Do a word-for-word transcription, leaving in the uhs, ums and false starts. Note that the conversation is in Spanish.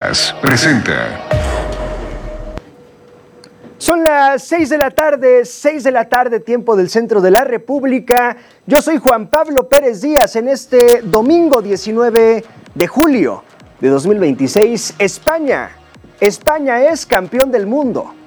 Noticias presenta. Son las seis de la tarde, seis de la tarde, tiempo del centro de la República. Yo soy Juan Pablo Pérez Díaz. En este domingo diecinueve de julio de dos mil veintiséis, España, España es campeón del mundo.